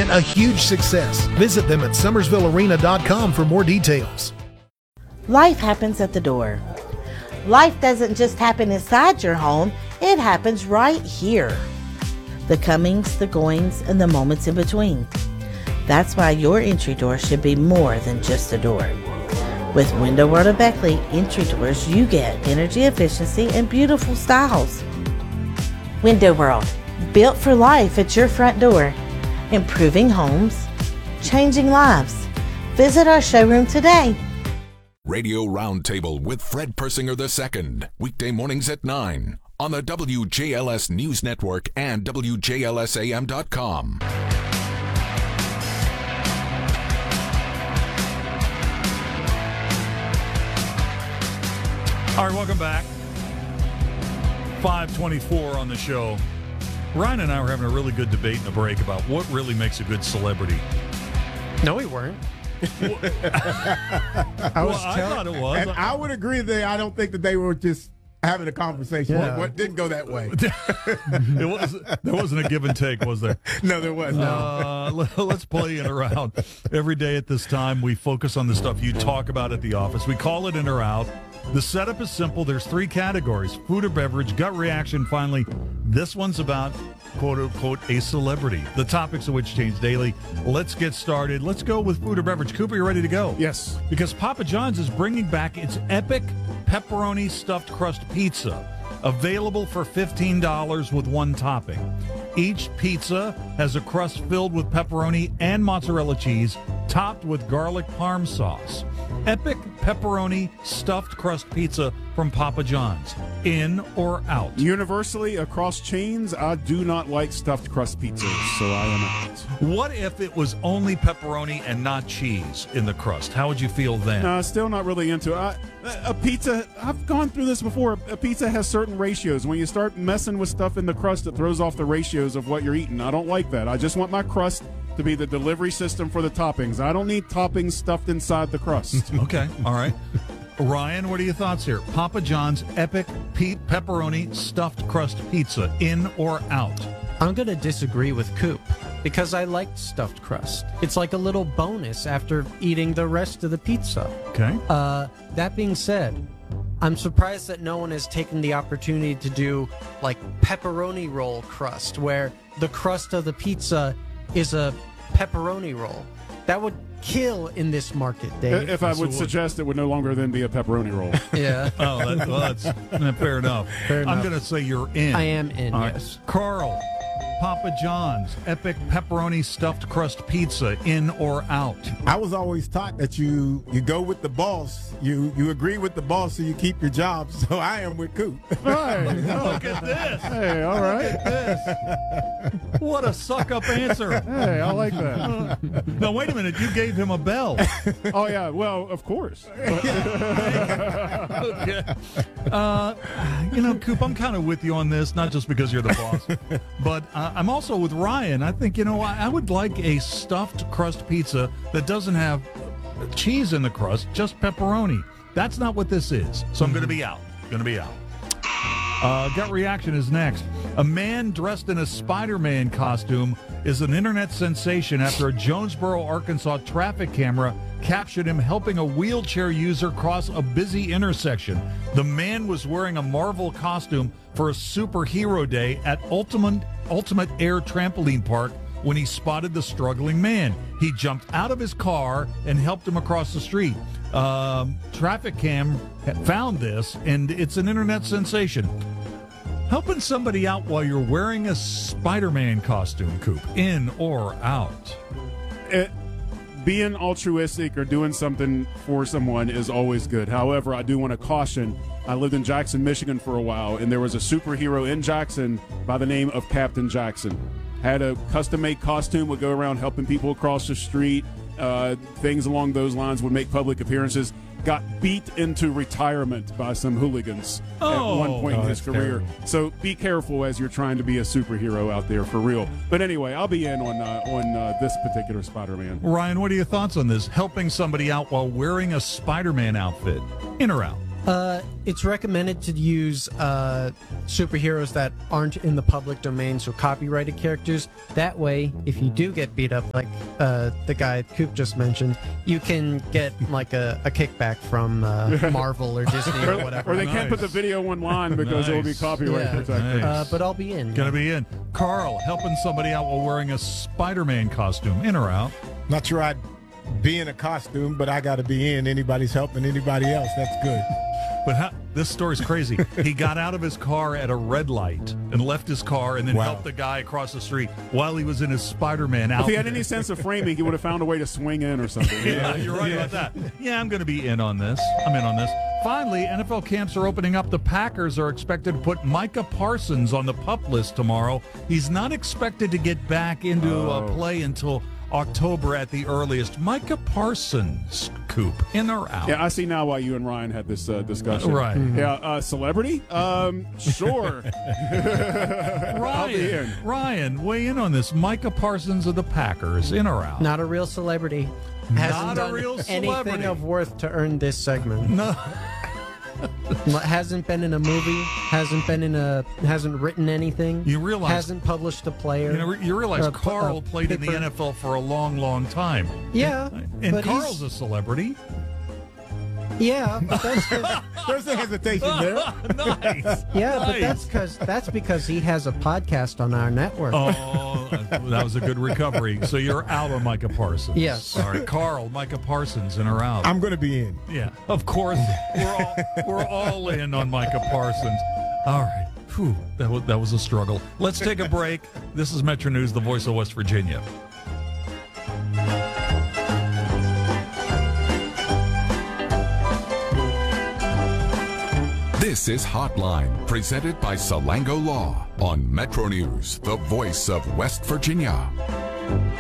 and a huge success. Visit them at SummersvilleArena.com for more details. Life happens at the door. Life doesn't just happen inside your home, it happens right here. The comings, the goings, and the moments in between. That's why your entry door should be more than just a door. With Window World of Beckley entry doors, you get energy efficiency and beautiful styles. Window World, built for life at your front door. Improving homes, changing lives. Visit our showroom today. Radio Roundtable with Fred Persinger II. Weekday mornings at 9 on the WJLS News Network and WJLSAM.com. All right, welcome back. 5:24 on the show. Ryan and I were having a really good debate in the break about what really makes a good celebrity. No, we weren't. I thought it was. And I would agree that I don't think that they were just having a conversation. Yeah. It didn't go that way. There wasn't a give and take, was there? No, there wasn't. Let's play in or out. Every day at this time, we focus on the stuff you talk about at the office. We call it in or out. The setup is simple. There's 3 categories: food or beverage, gut reaction. Finally, this one's about, quote unquote, a celebrity. The topics of which change daily. Let's get started. Let's go with food or beverage. Cooper, you ready to go? Yes. Because Papa John's is bringing back its epic pepperoni stuffed crust pizza, available for $15 with 1 topping. Each pizza has a crust filled with pepperoni and mozzarella cheese, topped with garlic parm sauce. Epic pepperoni stuffed crust pizza from Papa John's. In or out? Universally, across chains, I do not like stuffed crust pizzas, so I am out. What if it was only pepperoni and not cheese in the crust? How would you feel then? No, still not really into it. A pizza, I've gone through this before. A pizza has certain ratios. When you start messing with stuff in the crust, it throws off the ratios of what you're eating. I don't like that. I just want my crust to be the delivery system for the toppings. I don't need toppings stuffed inside the crust. Okay, all right. Ryan, what are your thoughts here? Papa John's epic pepperoni stuffed crust pizza, in or out? I'm going to disagree with Coop because I liked stuffed crust. It's like a little bonus after eating the rest of the pizza. Okay. That being said, I'm surprised that no one has taken the opportunity to do like pepperoni roll crust, where the crust of the pizza is a pepperoni roll. That would kill in this market, Dave. If I would suggest it would no longer then be a pepperoni roll. Yeah. That's fair enough. I'm going to say you're in. I am in, All right. yes. Carl, Papa John's epic pepperoni stuffed crust pizza, in or out? I was always taught that you go with the boss. You agree with the boss, so you keep your job. So I am with Coop. Hey, Look at this. hey, all right. What a suck-up answer. Hey, I like that. Now, wait a minute. You gave him a bell. Oh, yeah, well, of course. Okay. Coop, I'm kind of with you on this, not just because you're the boss, but I'm also with Ryan. I think, I would like a stuffed crust pizza that doesn't have cheese in the crust, just pepperoni. That's not what this is. So I'm going to be out. Gut reaction is next. A man dressed in a Spider-Man costume is an internet sensation after a Jonesboro, Arkansas traffic camera captured him helping a wheelchair user cross a busy intersection. The man was wearing a Marvel costume for a superhero day at Ultimate Air Trampoline Park when he spotted the struggling man. He jumped out of his car and helped him across the street. Traffic cam found this, and it's an internet sensation. Helping somebody out while you're wearing a Spider-Man costume, Coop, in or out? Being altruistic or doing something for someone is always good. However, I do want to caution, I lived in Jackson, Michigan for a while, and there was a superhero in Jackson by the name of Captain Jackson. Had a custom-made costume, would go around helping people across the street, things along those lines, would make public appearances. Got beat into retirement by some hooligans at one point in his career. Terrible. So be careful as you're trying to be a superhero out there, for real. But anyway, I'll be in on this particular Spider-Man. Ryan, what are your thoughts on this? Helping somebody out while wearing a Spider-Man outfit, in or out? It's recommended to use superheroes that aren't in the public domain, so copyrighted characters. That way, if you do get beat up, like the guy Coop just mentioned, you can get like a kickback from Marvel or Disney or whatever. Or they can't put the video online because it will be copyright protected. Nice. But I'll be in. Gonna be in. Carl, helping somebody out while wearing a Spider-Man costume. In or out? Not sure I'd be in a costume, but I got to be in. Anybody's helping anybody else. That's good. But this story's crazy. He got out of his car at a red light and left his car and then helped the guy across the street while he was in his Spider-Man outfit. If he had any sense of framing, he would have found a way to swing in or something. Yeah, you're right about that. Yeah, I'm going to be in on this. I'm in on this. Finally, NFL camps are opening up. The Packers are expected to put Micah Parsons on the PUP list tomorrow. He's not expected to get back into play until October at the earliest. Micah Parsons, Coop, in or out? Yeah, I see now why you and Ryan had this discussion. Right. Yeah, celebrity? Sure. I'll be in. Ryan, weigh in on this. Micah Parsons of the Packers, in or out? Not a real celebrity. Hasn't done anything of worth to earn this segment. No. Hasn't been in a movie. Hasn't written anything. You realize hasn't published a player. You realize Carl played in the NFL for a long, long time. Yeah, and but Carl's a celebrity. Yeah, but that's 'cause, There's a hesitation there. Nice. yeah, Nice. but that's because he has a podcast on our network. Oh, that was a good recovery. So you're out on Micah Parsons. Yes. All right, Carl, Micah Parsons, in or out? I'm going to be in. Yeah, of course. We're all in on Micah Parsons. All right. Whew, that was a struggle. Let's take a break. This is Metro News, the voice of West Virginia. This is Hotline, presented by Salango Law on Metro News, the voice of West Virginia.